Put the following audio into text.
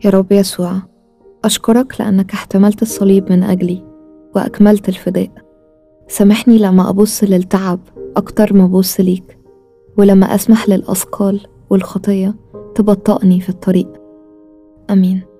يا رب يسوع، أشكرك لأنك احتملت الصليب من أجلي وأكملت الفداء. سامحني لما أبص للتعب أكتر ما أبص ليك، ولما أسمح للأثقال والخطية تبطئني في الطريق. آمين.